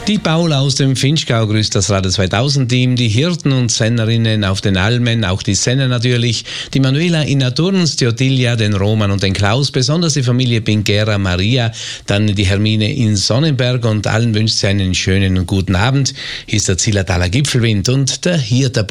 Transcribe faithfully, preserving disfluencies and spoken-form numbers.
Die Paula aus dem Vinschgau grüßt das Radio zweitausend Team, die Hirten und Sennerinnen auf den Almen, auch die Senner natürlich, die Manuela in Naturns, die Ottilia, den Roman und den Klaus, besonders die Familie Pinkera Maria, dann die Hermine in Sonnenberg und allen wünscht sie einen schönen und guten Abend. Hier ist der Zillertaler Gipfelwind und der Hirter